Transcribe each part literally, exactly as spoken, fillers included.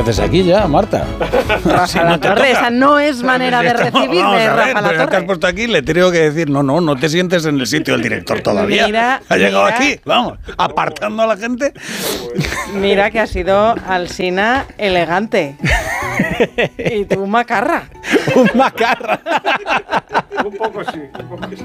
¿qué haces aquí ya, Marta? Rafa sí, La Torre, no esa no es manera de recibirme, Rafa La Torre. Te has puesto aquí, le tengo que decir, no, no, no te sientes en el sitio del director todavía. Mira, ha llegado mira, aquí, vamos, apartando a la gente. Mira que ha sido Alsina elegante. Y tú macarra. Un macarra. Un poco sí, un poco sí.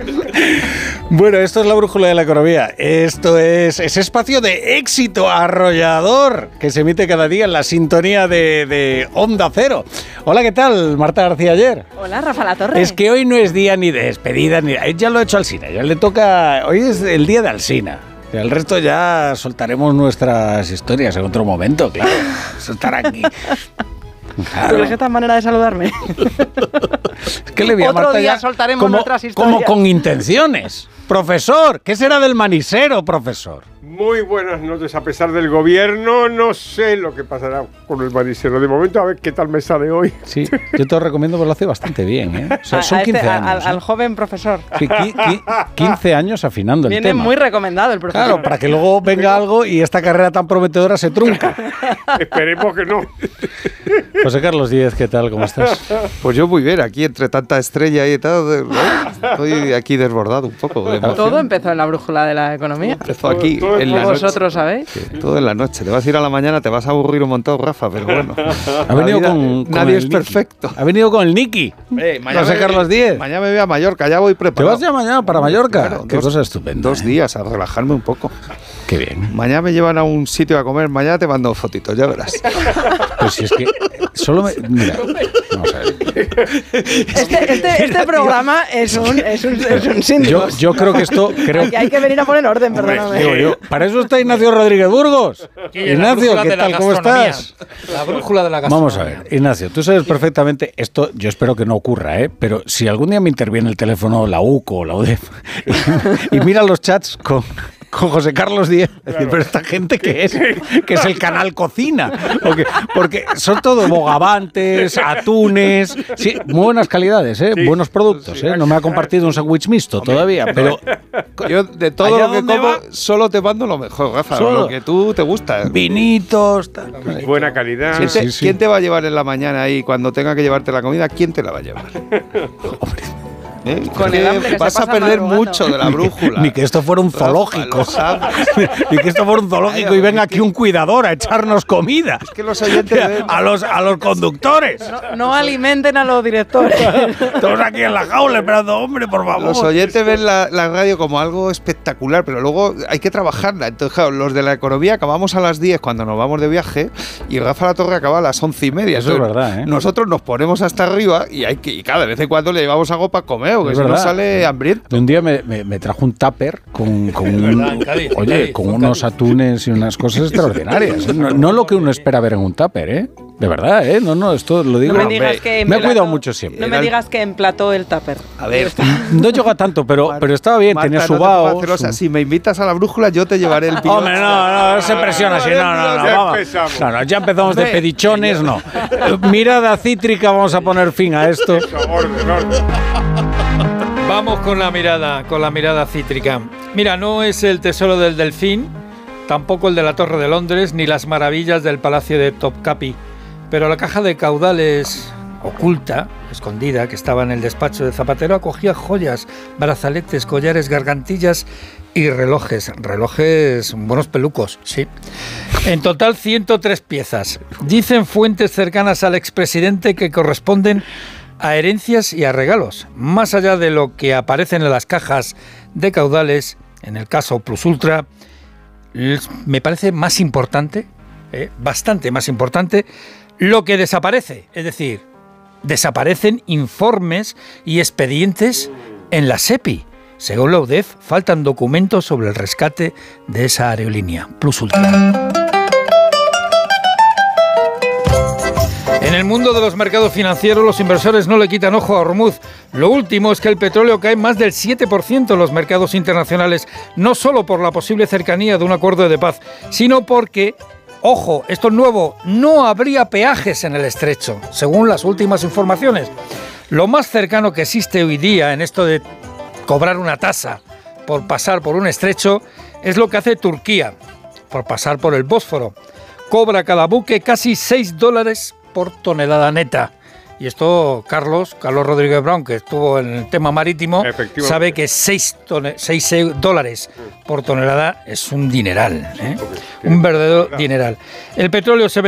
Bueno, esto es la brújula de la economía. Esto es ese espacio de éxito arrollador que se emite cada día en la sintonía de, de Onda Cero. Hola, ¿qué tal? Marta García Ayer. Hola, Rafa La Torre. Es que hoy no es día ni de despedida, ni ya lo he hecho Alsina, ya le toca. Hoy es el día de Alsina. El resto ya soltaremos nuestras historias en otro momento, claro. Estar aquí. Claro. ¿Pero es esta manera de saludarme? Es que le vi a Otro Marta día ya soltaremos como, nuestras historias. como con intenciones. Profesor, ¿qué será del manisero, profesor? Muy buenas noches. A pesar del gobierno, no sé lo que pasará con el manisero. De momento, a ver qué tal me sale hoy. Sí, yo te lo recomiendo porque lo hace bastante bien, ¿eh? O sea, son a quince este, años. Al, ¿eh? al joven profesor. Sí, qui, qui, quince años afinando el Viene tema. muy recomendado el profesor. Claro, para que luego venga algo y esta carrera tan prometedora se trunca. Esperemos que no. José Carlos Díez, ¿qué tal? ¿Cómo estás? Pues yo muy bien, aquí entre tanta estrella y tal, ¿no? Estoy aquí desbordado un poco. De todo empezó en la brújula de la economía. Empezó aquí, todo, todo en la vosotros noche. sabéis. Sí, todo en la noche. Te vas a ir a la mañana, te vas a aburrir un montón, Rafa, pero bueno. Ha venido con, con nadie el es Niki. perfecto. Ha venido con el Niki. Eh, José Carlos Díez. Mañana me voy a Mallorca, ya voy ¿Te preparado. vas ya mañana para Mallorca? Claro, Qué dos, cosa estupenda. Dos ¿eh? días a relajarme un poco. Qué bien. Mañana me llevan a un sitio a comer, mañana te mando fotitos, ya verás. Pues si es que solo me... Mira, vamos a ver. Este, este, este programa es un, es un, es un síndico. Yo, yo creo que esto... Creo, Aquí hay que venir a poner orden, perdóname. digo yo, para eso está Ignacio Rodríguez Burgos. Ignacio, ¿qué tal? ¿Cómo estás? La brújula de la gastronomía. Vamos a ver, Ignacio, tú sabes perfectamente, esto yo espero que no ocurra, ¿eh? Pero si algún día me interviene el teléfono la U C O o la U D E F y, y mira los chats con... con José Carlos Díez, es decir, pero esta gente que es, que es el canal Cocina, porque, porque son todo bogavantes, atunes, sí, muy buenas calidades, ¿eh? Sí, buenos productos, sí, ¿eh? No me ha compartido un sándwich mixto todavía, pero yo de todo lo que como va? solo te mando lo mejor, Rafa, Solo. lo que tú te gusta. Vinitos, tal. Buena calidad. ¿Quién te, sí, sí. ¿Quién te va a llevar en la mañana ahí cuando tenga que llevarte la comida? ¿Quién te la va a llevar? Hombre, ¿Eh? Con el hambre que vas se a pasa perder madrugando. mucho de la brújula. ni que esto fuera un zoológico. Ni que esto fuera un zoológico y venga aquí un cuidador a echarnos comida. Es que los oyentes ven- a los a los conductores. No, no alimenten a los directores. Todos aquí en la jaula esperando, hombre, por favor. Los oyentes ven la, la radio como algo espectacular, pero luego hay que trabajarla. Entonces, claro, los de la economía acabamos a las diez cuando nos vamos de viaje y Rafa La Torre acaba a las once y media. Eso es Entonces, verdad, ¿eh? Nosotros nos ponemos hasta arriba y hay que y cada vez en cuando le llevamos algo para comer, porque Es si no verdad. sale hambriento. Un día me, me, me trajo un tupper con, con, un- verdad, en Cádiz, en oye, Cádiz, con en unos Cádiz. atunes y unas cosas extraordinarias. ¿eh? No, no lo que uno espera ver en un tupper, ¿eh? De verdad, ¿eh? No, no, esto lo digo. No me digas que me ha emplató- cuidado mucho siempre. No me digas que emplató el tupper. A ver, No llega tanto, pero, pero estaba bien, Marta, tenía no su te pongas vaho. celosa. su- Si me invitas a la brújula, yo te llevaré el piloto. Hombre, no, no, no se presiona así, no, no, no, Ya vamos. empezamos. No, no, ya empezamos de Hombre. pedichones, no. Mirada cítrica, vamos a poner fin a esto. Orden, orden. Vamos con la mirada, con la mirada cítrica. Mira, no es el tesoro del Delfín, tampoco el de la Torre de Londres, ni las maravillas del Palacio de Topkapi, pero la caja de caudales oculta, escondida, que estaba en el despacho de Zapatero, acogía joyas, brazaletes, collares, gargantillas y relojes. Relojes, buenos pelucos, sí. En total, ciento tres piezas. Dicen fuentes cercanas al expresidente que corresponden a herencias y a regalos. Más allá de lo que aparecen en las cajas de caudales, en el caso Plus Ultra, me parece más importante, eh, bastante más importante, lo que desaparece. Es decir, desaparecen informes y expedientes en la SEPI. Según la U D E F, faltan documentos sobre el rescate de esa aerolínea, Plus Ultra. En el mundo de los mercados financieros, los inversores no le quitan ojo a Hormuz. Lo último es que el petróleo cae más del siete por ciento en los mercados internacionales, no solo por la posible cercanía de un acuerdo de paz, sino porque, ojo, esto es nuevo, no habría peajes en el estrecho, según las últimas informaciones. Lo más cercano que existe hoy día en esto de cobrar una tasa por pasar por un estrecho es lo que hace Turquía, por pasar por el Bósforo. cobra cada buque casi seis dólares por tonelada neta. Y esto, Carlos, Carlos Rodríguez Brown, que estuvo en el tema marítimo, sabe que seis dólares por tonelada es un dineral, ¿eh? Un verdadero dineral. El petróleo se vende